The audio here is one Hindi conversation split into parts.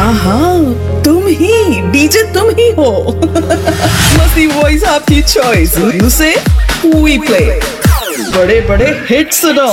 हाँ हाँ, तुम ही डीजे, तुम ही हो। मस्ती वॉइस आपकी चॉइस, उसे वी प्ले बड़े बड़े हिट्स सुनो।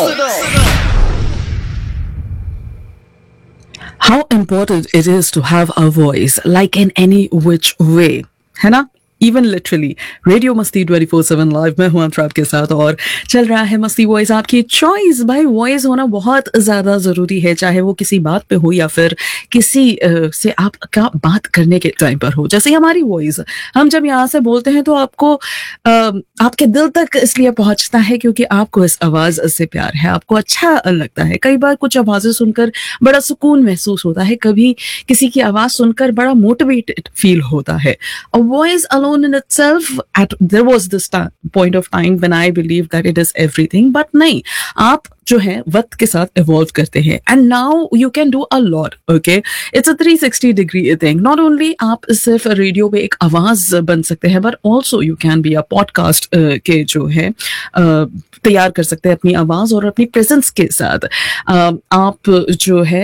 How important it is to have a voice, like in any which way, है ना? इवन लिटरली रेडियो मस्ती 24/7 लाइव में हूँ आप के साथ और चल रहा है मस्ती वॉइस आपकी चॉइस। भाई वॉइस होना बहुत ज्यादा जरूरी है, चाहे वो किसी बात पे हो या फिर किसी से आप का बात करने के टाइम पर हो। जैसे हमारी वॉइस, हम जब यहाँ से बोलते हैं तो आपको आपके दिल तक इसलिए पहुंचता है क्योंकि आपको इस आवाज से प्यार है, आपको अच्छा लगता है। कई बार कुछ आवाजें सुनकर बड़ा सुकून महसूस होता है, कभी किसी की आवाज सुनकर बड़ा मोटिवेटेड फील होता है। A voice alone in itself, there was this point of time when I believed that it is everything, but नहीं, आप जो है वक्त के साथ इवॉल्व करते हैं and now you can do a lot, okay? It's a 360 degree thing. Not only आप सिर्फ रेडियो पे एक आवाज बन सकते हैं, but also you can be a podcast के जो है तैयार कर सकते हैं अपनी आवाज और अपनी प्रेजेंस के साथ। आप जो है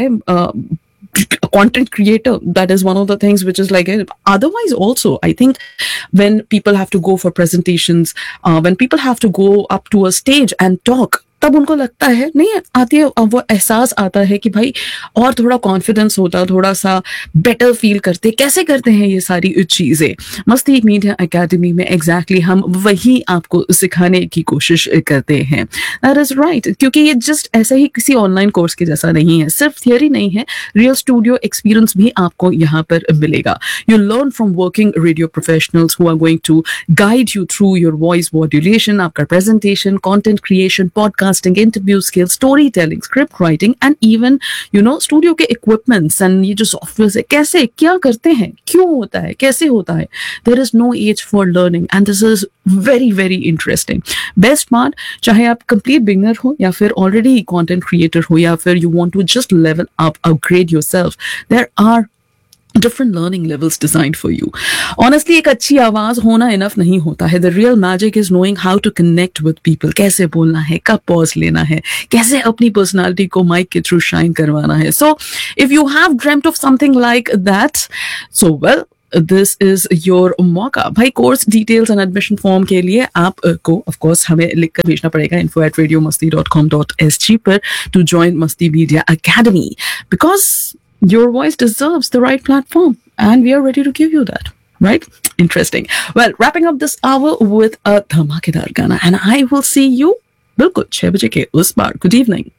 content creator, that is one of the things which is like otherwise also I think when people have to go for presentations, when people have to go up to a stage and talk, तब उनको लगता है नहीं आती है, वो एहसास आता है कि भाई और थोड़ा कॉन्फिडेंस होता, थोड़ा सा बेटर फील करते। कैसे करते हैं ये सारी चीजें? मस्ती मीडिया एकेडमी में एग्जैक्टली हम वही आपको सिखाने की कोशिश करते हैं। दैट इज राइट, क्योंकि ये जस्ट ऐसे ही किसी ऑनलाइन कोर्स के जैसा नहीं है, सिर्फ थियरी नहीं है, रियल स्टूडियो एक्सपीरियंस भी आपको यहाँ पर मिलेगा। You learn from working radio professionals who are going to guide you through your voice modulation, आपका presentation, content creation, podcasting, interview skills, story telling, script writing and even studio के इक्विपमेंट्स एंड ये जो सॉफ्टवेयर है, कैसे क्या करते हैं, क्यों होता है, कैसे होता है। There is no as for learning and this is very very interesting. Best part, चाहे आप कंप्लीट बिगनर हो या फिर ऑलरेडी कंटेंट क्रिएटर हो या फिर you want to just level up, upgrade yourself, there are different learning levels designed for you. Honestly, एक अच्छी आवाज होना enough नहीं होता है. The real magic is knowing how to connect with people. कैसे बोलना है, कब पॉज लेना है, कैसे अपनी पर्सनालिटी को माइक के थ्रू शाइन करवाना है. So, if you have dreamt of something like that, so well, this is your मौका. भाई course details and admission form के लिए आपको ऑफ कोर्स हमें लिखकर भेजना पड़ेगा info@radiomasti.com.sg पर to join Masti Media Academy, because your voice deserves the right platform and we are ready to give you that. Right? Interesting. Well, wrapping up this hour with a dhamakedar gana and I will see you बिल्कुल 6 बजे के उस बार. Good evening.